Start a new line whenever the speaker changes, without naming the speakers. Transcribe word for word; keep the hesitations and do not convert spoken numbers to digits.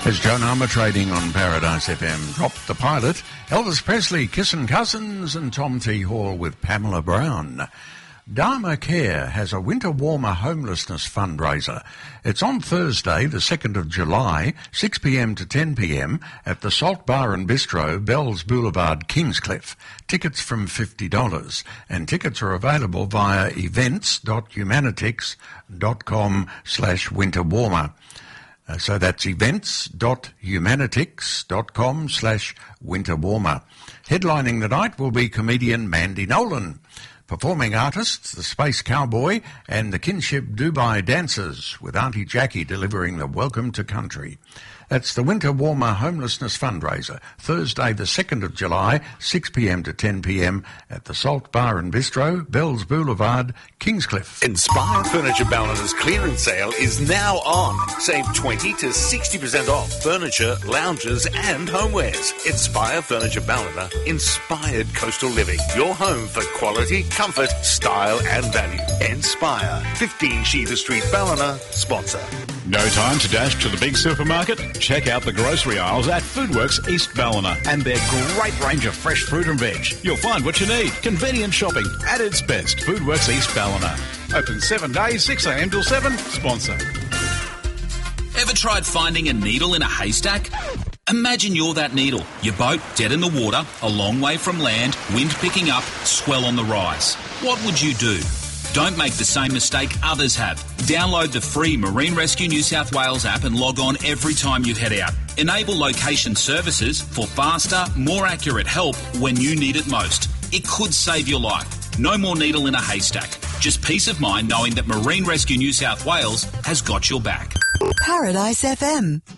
As Joan Armour trading on Paradise F M. Dropped the Pilot, Elvis Presley, Kissin' Cousins, and Tom T. Hall with Pamela Brown. Dharma Care has a winter warmer homelessness fundraiser. It's on Thursday, the second of July, six p m to ten p m at the Salt Bar and Bistro, Bells Boulevard, Kingscliff. Tickets from fifty dollars, and tickets are available via events.humanitix.com slash winter warmer. Uh, so that's events.humanitix.com slash winter warmer. Headlining the night will be comedian Mandy Nolan. Performing artists, the Space Cowboy and the Kinship Dubai Dancers, with Auntie Jackie delivering the Welcome to Country. That's the Winter Warmer Homelessness Fundraiser, Thursday the second of July, six p m to ten p m at the Salt Bar and Bistro, Bells Boulevard, Kingscliff.
Inspire Furniture Ballina's clearance sale is now on. Save twenty to sixty percent off furniture, lounges and homewares. Inspire Furniture Ballina, inspired coastal living. Your home for quality, comfort, style and value. Inspire, fifteen Sheether Street, Ballina, sponsor.
No time to dash to the big supermarket? Check out the grocery aisles at Foodworks East Ballina and their great range of fresh fruit and veg. You'll find what you need. Convenient shopping at its best. Foodworks East Ballina. Open seven days, six a m till seven. Sponsor.
Ever tried finding a needle in a haystack? Imagine you're that needle. Your boat dead in the water, a long way from land, wind picking up, swell on the rise. What would you do? Don't make the same mistake others have. Download the free Marine Rescue New South Wales app and log on every time you head out. Enable location services for faster, more accurate help when you need it most. It could save your life. No more needle in a haystack. Just peace of mind knowing that Marine Rescue New South Wales has got your back.
Paradise F M.